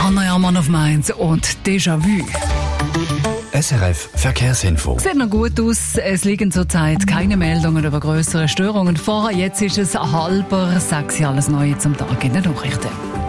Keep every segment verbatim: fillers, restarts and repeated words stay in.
Anna Jamann auf Mainz und Déjà-vu. S R F Verkehrsinfo. Sieht noch gut aus. Es liegen zurzeit keine Meldungen über grössere Störungen vor. Jetzt ist es halber sechs, alles Neue zum Tag in den Nachrichten.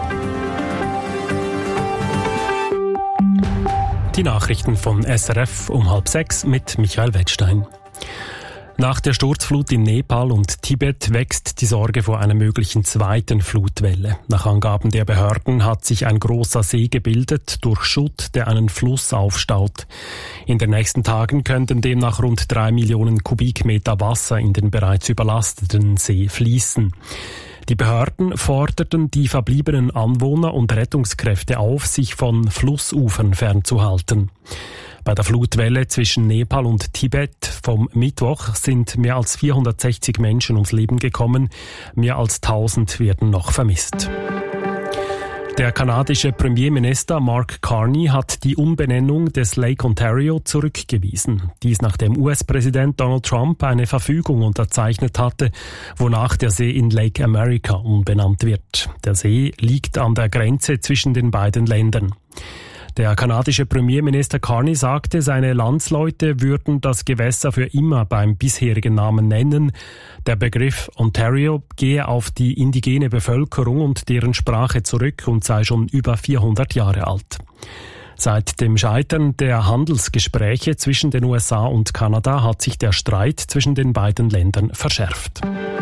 Die Nachrichten von S R F um halb sechs mit Michael Wettstein. Nach der Sturzflut in Nepal und Tibet wächst die Sorge vor einer möglichen zweiten Flutwelle. Nach Angaben der Behörden hat sich ein großer See gebildet durch Schutt, der einen Fluss aufstaut. In den nächsten Tagen könnten demnach rund drei Millionen Kubikmeter Wasser in den bereits überlasteten See fließen. Die Behörden forderten die verbliebenen Anwohner und Rettungskräfte auf, sich von Flussufern fernzuhalten. Bei der Flutwelle zwischen Nepal und Tibet vom Mittwoch sind mehr als vierhundertsechzig Menschen ums Leben gekommen. Mehr als tausend werden noch vermisst. Der kanadische Premierminister Mark Carney hat die Umbenennung des Lake Ontario zurückgewiesen. Dies nachdem U S-Präsident Donald Trump eine Verfügung unterzeichnet hatte, wonach der See in Lake America umbenannt wird. Der See liegt an der Grenze zwischen den beiden Ländern. Der kanadische Premierminister Carney sagte, seine Landsleute würden das Gewässer für immer beim bisherigen Namen nennen. Der Begriff Ontario gehe auf die indigene Bevölkerung und deren Sprache zurück und sei schon über vierhundert Jahre alt. Seit dem Scheitern der Handelsgespräche zwischen den U S A und Kanada hat sich der Streit zwischen den beiden Ländern verschärft.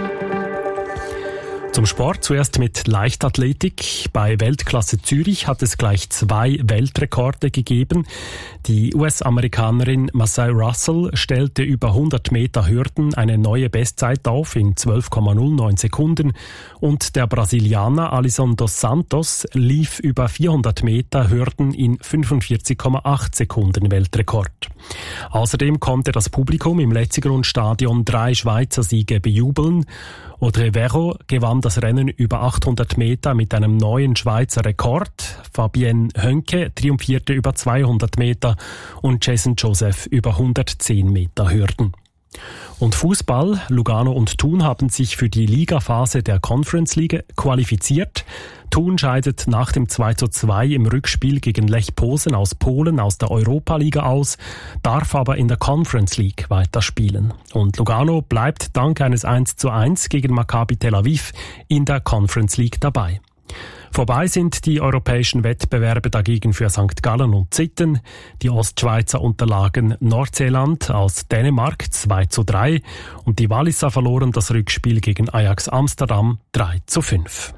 Zum Sport zuerst mit Leichtathletik. Bei Weltklasse Zürich hat es gleich zwei Weltrekorde gegeben. Die U S-Amerikanerin Massey Russell stellte über hundert Meter Hürden eine neue Bestzeit auf in zwölf Komma null neun Sekunden und der Brasilianer Alisson dos Santos lief über vierhundert Meter Hürden in fünfundvierzig Komma acht Sekunden Weltrekord. Außerdem konnte das Publikum im Letzigrund-Stadion drei Schweizer Siege bejubeln. Audrey Verro gewann das Rennen über achthundert Meter mit einem neuen Schweizer Rekord. Fabienne Hönke triumphierte über zweihundert Meter und Jason Joseph über hundertzehn Meter Hürden. Und Fußball. Lugano und Thun haben sich für die Ligaphase der Conference League qualifiziert. Thun scheidet nach dem zwei zu zwei im Rückspiel gegen Lech Posen aus Polen aus der Europa-Liga aus, darf aber in der Conference League weiterspielen. Und Lugano bleibt dank eines eins zu eins gegen Maccabi Tel Aviv in der Conference League dabei. Vorbei sind die europäischen Wettbewerbe dagegen für Sankt Gallen und Zitten. Die Ostschweizer unterlagen Nordseeland aus Dänemark zwei zu drei und die Walliser verloren das Rückspiel gegen Ajax Amsterdam drei zu fünf.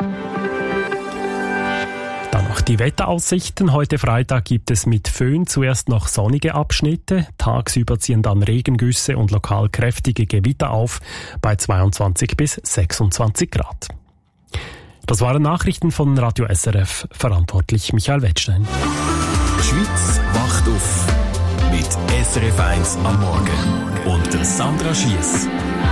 Dann noch die Wetteraussichten. Heute Freitag gibt es mit Föhn zuerst noch sonnige Abschnitte. Tagsüber ziehen dann Regengüsse und lokal kräftige Gewitter auf bei zweiundzwanzig bis sechsundzwanzig Grad. Das waren Nachrichten von Radio S R F, verantwortlich Michael Wettstein. Die Schweiz wacht auf mit S R F eins am Morgen und der Sandra Schiess.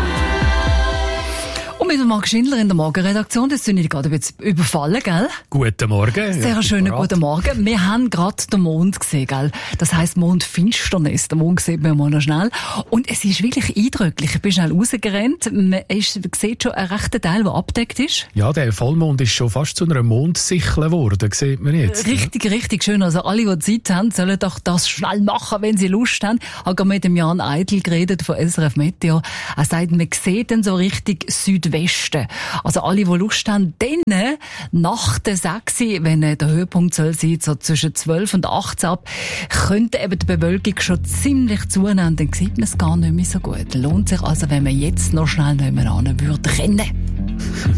Und mit Marc Schindler in der Morgenredaktion, das sind ich gerade ein bisschen überfallen, gell? Guten Morgen. Sehr ja, schönen guten Morgen. Wir haben gerade den Mond gesehen, gell? Das heisst Mondfinsternis. Den Mond sieht man mal noch schnell. Und es ist wirklich eindrücklich. Ich bin schnell rausgerannt. Man ist, sieht schon einen rechten Teil, der abgedeckt ist. Ja, der Vollmond ist schon fast zu einer Mondsichel geworden, sieht man jetzt. Richtig, ja. richtig schön. Also alle, die Zeit haben, sollen doch das schnell machen, wenn sie Lust haben. Ich habe gerade mit dem Jan Eidl geredet von S R F Meteo. Er sagt, man sieht dann so richtig Südwesten. Also alle, die Lust haben, dann nach der sechs, wenn der Höhepunkt soll sein, so zwischen zwölf und achtzehn ab, könnte eben die Bewölkung schon ziemlich zunehmen. Dann sieht man es gar nicht mehr so gut. Lohnt sich also, wenn man jetzt noch schnell nebenan würde rennen.